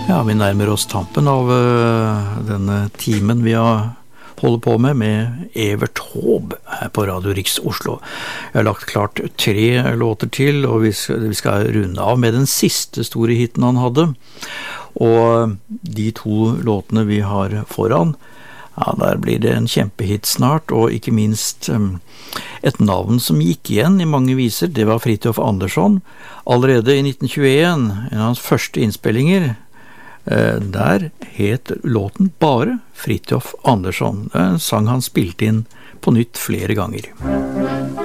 Ja, vi nærmer oss tampen av denne timen vi har holder på med Evert Taube her på Radio Riks Oslo. Jeg har lagt klart 3 låter til, og vi skal runde av med den siste store hiten han hadde. Og de 2 låtene vi har foran, ja, der blir det en kjempehit snart, og ikke minst et navn som gikk igjen i mange viser, det var Fridtjof Andersson. Allerede i 1921, en av hans første innspillinger, der het låten bare Fridtjof Andersson. Det er en sang han spilte inn på nytt flere ganger.